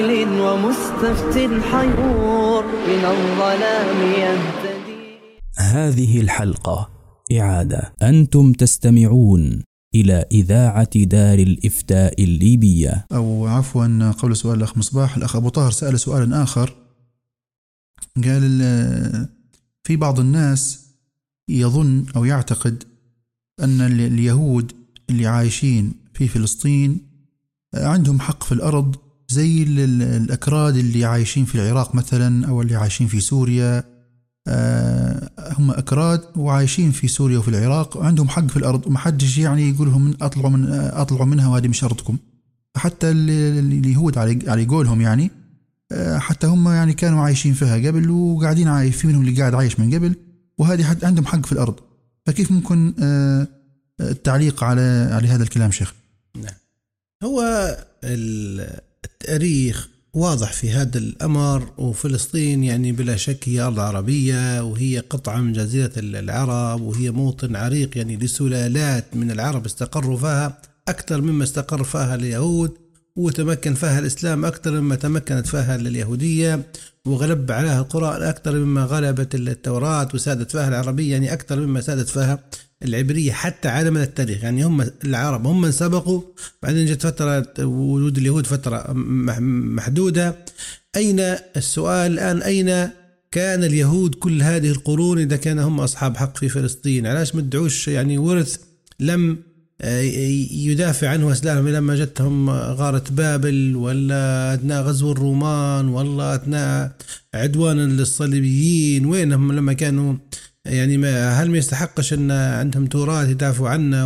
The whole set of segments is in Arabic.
ومستفت حيور من الظلام يهتدي. هذه الحلقة إعادة. أنتم تستمعون إلى إذاعة دار الإفتاء الليبية. أو عفوا، قبل سؤال الأخ مصباح، الأخ أبو طاهر سأل سؤالا آخر، قال في بعض الناس يظن أو يعتقد أن اليهود اللي عايشين في فلسطين عندهم حق في الأرض زي الأكراد اللي عايشين في العراق مثلا، أو اللي عايشين في سوريا. هم أكراد وعايشين في سوريا وفي العراق وعندهم حق في الأرض، ومحدش يعني يقولهم أطلعوا منها وهذه مش أرضكم. حتى اليهود على قولهم يعني حتى هم يعني كانوا عايشين فيها قبل وقاعدين عايش، في منهم اللي قاعد عايش من قبل، وهذه حتى عندهم حق في الأرض. فكيف ممكن التعليق على هذا الكلام شيخ؟ نعم، هو التاريخ واضح في هذا الأمر، وفلسطين يعني بلا شك هي أرض عربية، وهي قطعة من جزيرة العرب، وهي موطن عريق يعني لسلالات من العرب استقروا فيها أكثر مما استقر فيها اليهود، وتمكن فيها الإسلام أكثر مما تمكنت فيها اليهودية، وغلب عليها القرآن أكثر مما غلبت التوراة، وسادت فيها العربية يعني أكثر مما سادت فيها العبرية حتى على مدى التاريخ. يعني هم العرب هم من سبقوا، بعدين جت فترة وجود اليهود فترة محدودة. أين السؤال الآن؟ أين كان اليهود كل هذه القرون إذا كان هم أصحاب حق في فلسطين؟ علاش ما ادعوش يعني ورث لم يدافع عنه أسلافهم لما جتهم غارة بابل، ولا أثناء غزو الرومان، ولا أثناء عدوان للصليبيين؟ وينهم لما كانوا يعني هل ما يستحقش أن عندهم تراث يدافعوا عنه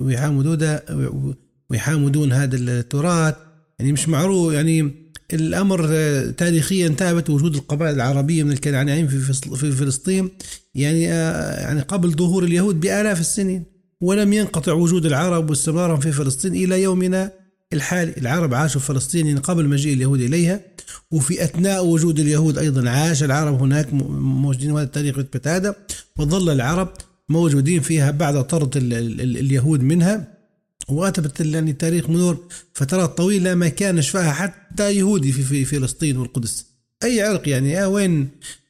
ويحامدون هذا التراث؟ يعني مش معروف يعني الأمر تاريخيا ثابت وجود القبائل العربية من الكنعانيين في فلسطين يعني قبل ظهور اليهود بآلاف السنين، ولم ينقطع وجود العرب واستمرارهم في فلسطين إلى يومنا الحالي. العرب عاشوا في فلسطين قبل مجيء اليهود إليها، وفي أثناء وجود اليهود أيضا عاش العرب هناك موجودين، وهذا التاريخ يثبت هذا، وظل العرب موجودين فيها بعد طرد اليهود منها. وأثبت يعني التاريخ مرور فترات طويلة ما كانش فيها حتى يهودي في فلسطين والقدس، أي عرق يعني وين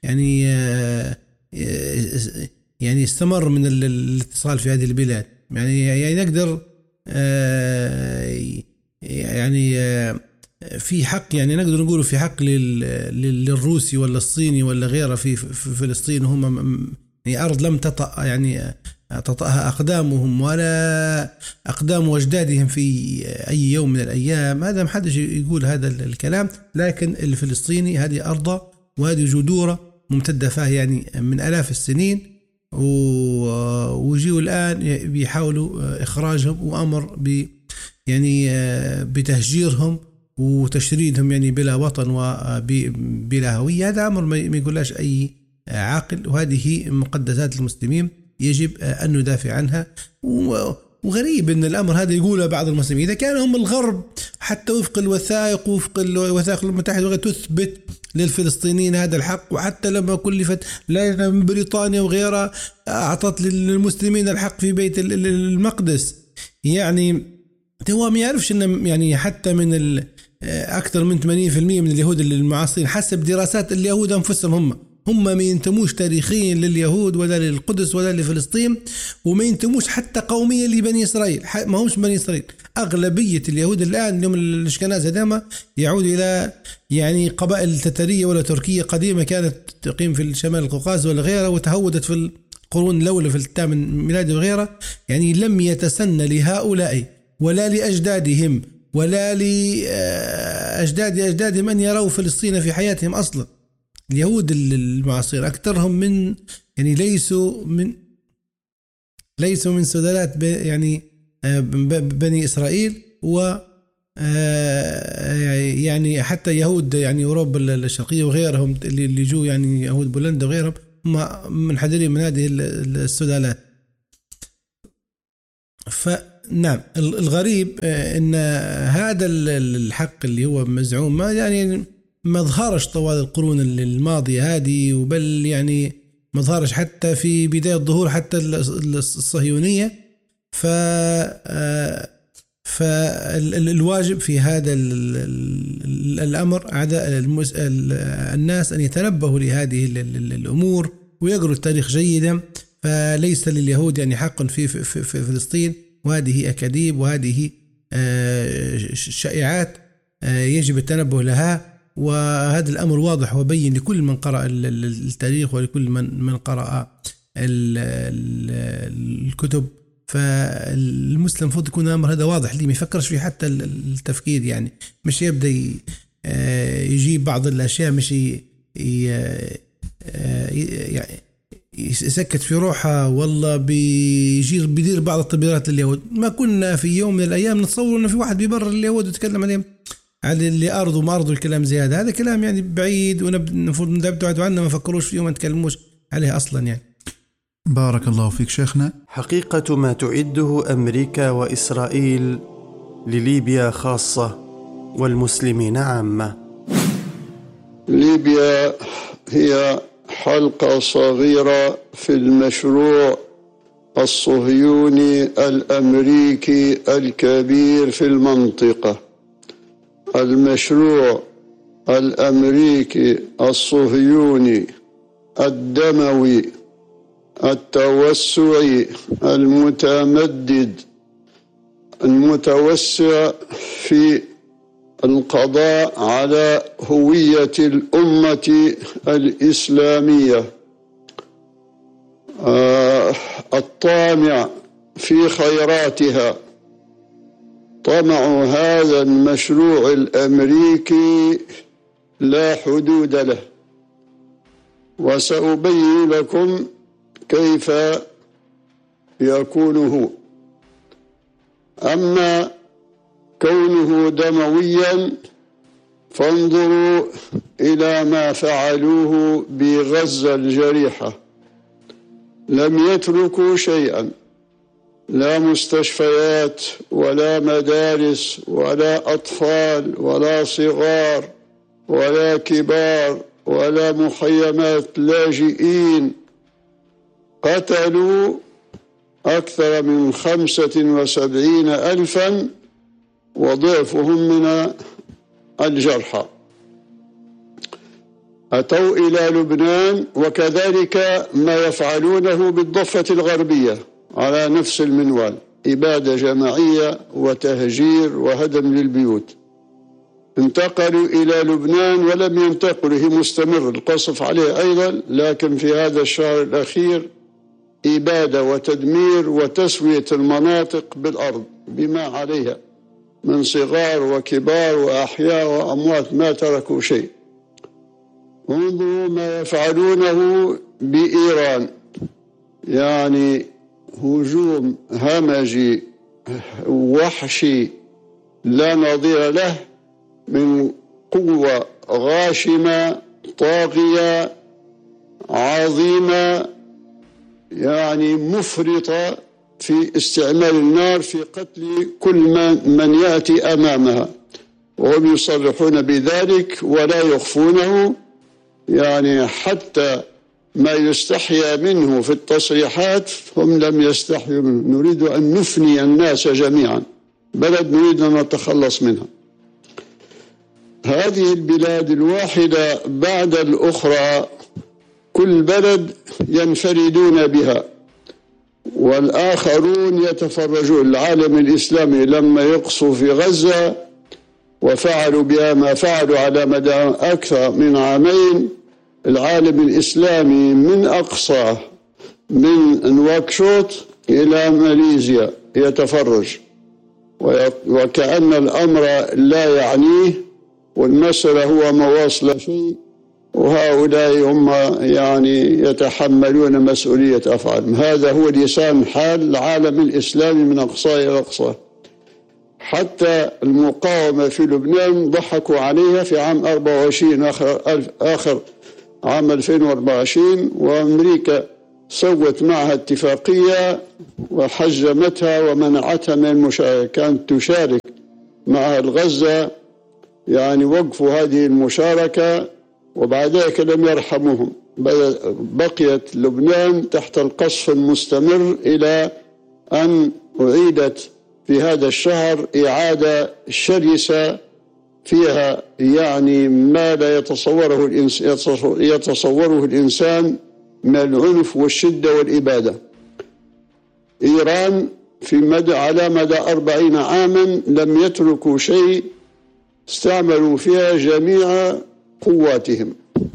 يعني استمر من الاتصال في هذه البلاد. يعني نقدر يعني في حق، يعني نقدر نقول في حق للروسي ولا الصيني ولا غيره في فلسطين، هم يعني أرض لم تطأها أقدامهم ولا أقدام أجدادهم في أي يوم من الأيام. هذا محدش يقول هذا الكلام، لكن الفلسطيني هذه أرضه وهذه جذوره ممتدة فيها يعني من آلاف السنين، وجيوا الآن بيحاولوا إخراجهم، وأمر بتهجيرهم وتشريدهم يعني بلا وطن وبلا هوية. هذا أمر ما يقولاش أي عاقل، وهذه مقدسات المسلمين يجب أن ندافع عنها. وغريب أن الأمر هذا يقوله بعض المسلمين، إذا كان هم الغرب حتى وفق الوثائق الوثائق المتحدة تثبت للفلسطينيين هذا الحق، وحتى لما كلفت لا من بريطانيا وغيرها أعطت للمسلمين الحق في بيت المقدس. يعني هو ما يعرفش أن يعني حتى من أكثر من 80% من اليهود المعاصرين حسب دراسات اليهود أنفسهم هم ما ينتموش تاريخيا لليهود ولا للقدس ولا لفلسطين، وما ينتموش حتى قوميا لبني إسرائيل، ما همش بني إسرائيل. أغلبية اليهود الآن اليوم الأشكناز هذا يعود إلى يعني قبائل تترية ولا تركية قديمة كانت تقيم في الشمال القوقاز ولا غيرها، وتهودت في القرون الأولى في الثامن ميلادي وغيرها. يعني لم يتسنى لهؤلاء ولا لأجدادهم ولا لأجدادهم أن يروا فلسطين في حياتهم أصلا. اليهود المعاصرين أكثرهم من يعني ليسوا من سلالات يعني بني إسرائيل، و يعني حتى يهود يعني أوروبا الشرقية وغيرهم اللي جو يعني يهود بولندا وغيرهم هم منحدرين من هذه السلالات. فنعم الغريب أن هذا الحق اللي هو مزعوم يعني ما ظهرش طوال القرون الماضية هذه، وبل يعني ما ظهرش حتى في بداية ظهور حتى الصهيونية. فالواجب في هذا الأمر الناس أن يتنبهوا لهذه الأمور ويقروا التاريخ جيدا. فليس لليهود يعني حق في فلسطين، وهذه أكاذيب وهذه شائعات يجب التنبه لها. وهذا الأمر واضح وبين لكل من قرأ التاريخ ولكل من قرأ الكتب. فالمسلم المفروض يكون الأمر هذا واضح لي، ما يفكرش فيه حتى التفكير، يعني مش يبدأ يجيب بعض الأشياء، مش يسكت في روحها والله بيدير بعض التبريرات لليهود. ما كنا في يوم من الأيام نتصور أنه في واحد بيبرر اليهود ويتكلم عليهم على اللي أرضوا ما أرضوا الكلام زي هذا كلام يعني بعيد، ونفوض نبعد عنه، ما فكروش فيه وما نتكلموش عليه أصلا يعني. بارك الله فيك شيخنا. حقيقة ما تعده أمريكا وإسرائيل لليبيا خاصة والمسلمين عامة. ليبيا هي حلقة صغيرة في المشروع الصهيوني الأمريكي الكبير في المنطقة. المشروع الأمريكي الصهيوني الدموي التوسعي المتمدد المتوسع في القضاء على هوية الأمة الإسلامية، الطامع في خيراتها. طمع هذا المشروع الأمريكي لا حدود له، وسأبين لكم كيف يكون هو. أما كونه دمويا فانظروا إلى ما فعلوه بغزة الجريحة. لم يتركوا شيئا، لا مستشفيات ولا مدارس ولا أطفال ولا صغار ولا كبار ولا مخيمات لاجئين. قتلوا أكثر من 75,000 وضعفهم من الجرحى. أتوا إلى لبنان، وكذلك ما يفعلونه بالضفة الغربية على نفس المنوال، إبادة جماعية وتهجير وهدم للبيوت. انتقلوا إلى لبنان ولم ينتقلوا، هي مستمر القصف عليه أيضا، لكن في هذا الشهر الأخير إبادة وتدمير وتسوية المناطق بالأرض بما عليها من صغار وكبار وأحياء وأموات، ما تركوا شيء. انظروا ما يفعلونه بإيران، يعني هجوم همجي وحشي لا نظير له من قوة غاشمة طاغية عظيمة، يعني مفرطة في استعمال النار في قتل كل من يأتي أمامها، وهم يصرحون بذلك ولا يخفونه. يعني حتى ما يستحيا منه في التصريحات هم لم يستحيوا منه. نريد أن نفني الناس جميعا، بلد نريد أن نتخلص منها. هذه البلاد الواحدة بعد الأخرى كل بلد ينفردون بها والآخرون يتفرجون. العالم الإسلامي لما يقصوا في غزة وفعلوا بها ما فعلوا على مدى أكثر من عامين، العالم الإسلامي من أقصاه من نواكشوط إلى ماليزيا يتفرج، وكأن الأمر لا يعنيه والمسألة هو ما وصل شيء، وهؤلاء هم يعني يتحملون مسؤولية أفعالهم. هذا هو لسان حال العالم الإسلامي من أقصاه إلى أقصاه. حتى المقاومة في لبنان ضحكوا عليها في عام 24 آخر عام 2024، وأمريكا سوت معها اتفاقية وحجمتها ومنعتها من المشاركة. كانت تشارك مع الغزة، يعني وقفوا هذه المشاركة، وبعد ذلك لم يرحموهم. بقيت لبنان تحت القصف المستمر إلى أن أعيدت في هذا الشهر إعادة شرسة فيها يعني ما لا يتصوره الإنسان من العنف والشدة والإبادة. إيران على مدى 40 عاما لم يتركوا شيء، استعملوا فيها جميع قواتهم.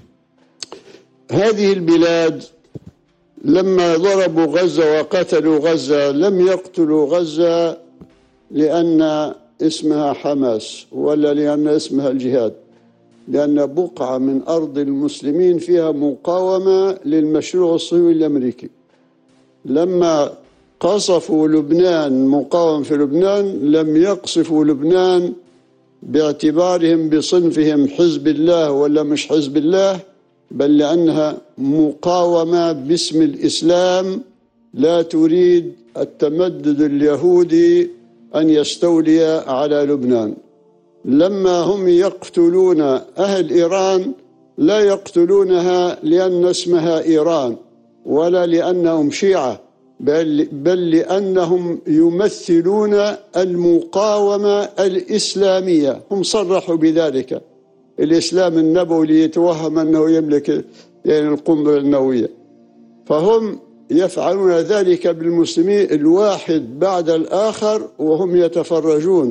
هذه البلاد لما ضربوا غزة وقتلوا غزة لم يقتلوا غزة لأن اسمها حماس ولا لأن اسمها الجهاد، لأن بقعة من أرض المسلمين فيها مقاومة للمشروع الصهيوني الأمريكي. لما قصفوا لبنان مقاومة في لبنان لم يقصفوا لبنان باعتبارهم بصنفهم حزب الله ولا مش حزب الله، بل لأنها مقاومة باسم الإسلام لا تريد التمدد اليهودي أن يستولي على لبنان. لما هم يقتلون أهل إيران لا يقتلونها لأن اسمها إيران ولا لأنهم شيعة، بل لأنهم يمثلون المقاومة الإسلامية. هم صرحوا بذلك. الإسلام النبوي ليتوهم أنه يملك يعني القنبلة النووية، فهم يفعلون ذلك بالمسلمين الواحد بعد الآخر وهم يتفرجون،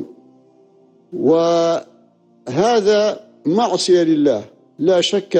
وهذا معصية لله. لا شك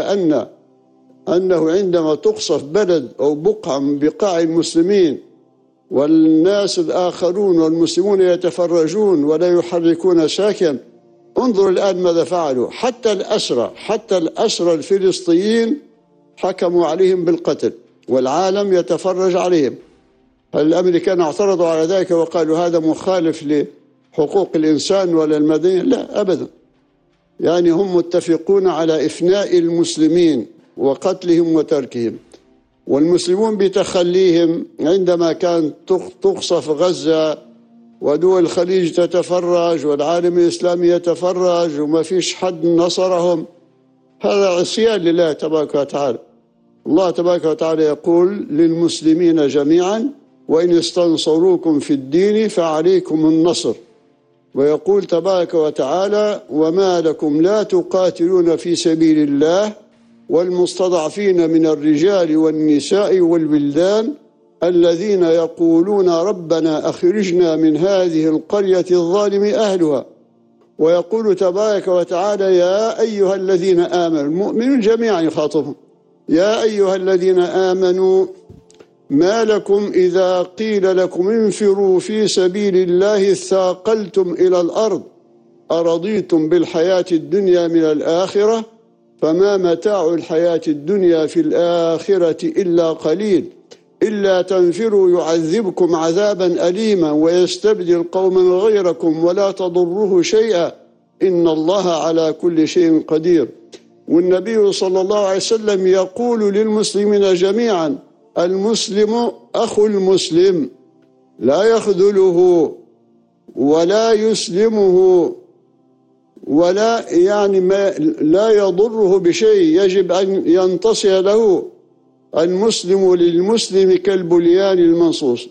أنه عندما تقصف بلد أو بقعة من بقاع المسلمين والناس الآخرون والمسلمون يتفرجون ولا يحركون ساكن. انظروا الآن ماذا فعلوا. حتى الأسرى الفلسطينيين حكموا عليهم بالقتل والعالم يتفرج عليهم. هل الأمريكان اعترضوا على ذلك وقالوا هذا مخالف لحقوق الإنسان ولا المدنية؟ لا أبدا. يعني هم متفقون على إفناء المسلمين وقتلهم وتركهم، والمسلمون بتخليهم عندما كانت تقصف غزة ودول الخليج تتفرج والعالم الإسلامي يتفرج وما فيش حد نصرهم. هذا عصيان لله تبارك وتعالى. الله تبارك وتعالى يقول للمسلمين جميعا وإن استنصروكم في الدين فعليكم النصر، ويقول تبارك وتعالى وما لكم لا تقاتلون في سبيل الله والمستضعفين من الرجال والنساء والولدان الذين يقولون ربنا أخرجنا من هذه القرية الظالم أهلها. ويقول تبارك وتعالى يا أيها الذين آمنوا، المؤمنون جميعا يخاطبهم، يا أيها الذين آمنوا ما لكم إذا قيل لكم انفروا في سبيل الله اثاقلتم إلى الأرض أرضيتم بالحياة الدنيا من الآخرة فما متاع الحياة الدنيا في الآخرة إلا قليل إلا تنفروا يعذبكم عذابا أليما ويستبدل قوما غيركم ولا تضره شيئا إن الله على كل شيء قدير. والنبي صلى الله عليه وسلم يقول للمسلمين جميعا المسلم أخو المسلم لا يخذله ولا يسلمه ولا لا يضره بشيء، يجب أن ينتصر له. المسلم للمسلم كالبنيان المرصوص.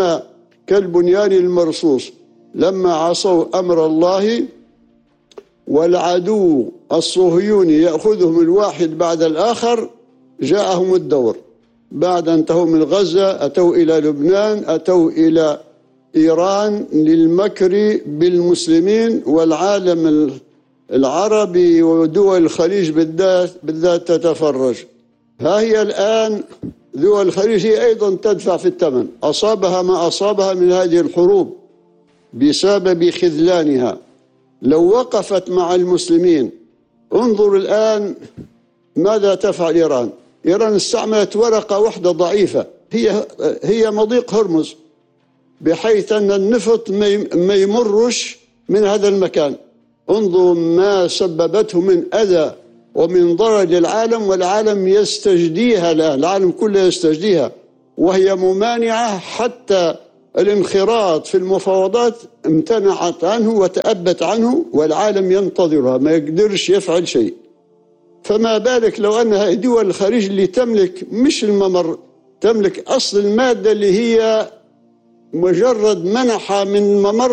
لما عصوا أمر الله والعدو الصهيوني يأخذهم الواحد بعد الآخر جاءهم الدور. بعد أن انتهوا من غزة أتوا إلى لبنان، أتوا إلى إيران للمكر بالمسلمين والعالم العربي ودول الخليج بالذات تتفرج. ها هي الآن دول الخليج هي أيضا تدفع في الثمن، أصابها ما أصابها من هذه الحروب بسبب خذلانها. لو وقفت مع المسلمين، انظر الآن ماذا تفعل إيران. إيران استعملت ورقة واحدة ضعيفة هي مضيق هرمز، بحيث أن النفط ما يمرش من هذا المكان. انظروا ما سببته من أذى ومن ضرر للعالم، والعالم يستجديها الآن، العالم كله يستجديها، وهي ممانعة. حتى الانخراط في المفاوضات امتنعت عنه وتأبت عنه، والعالم ينتظرها ما يقدرش يفعل شيء. فما بالك لو أنها دول الخليج اللي تملك مش الممر، تملك أصل المادة اللي هي مجرد منحة من ممر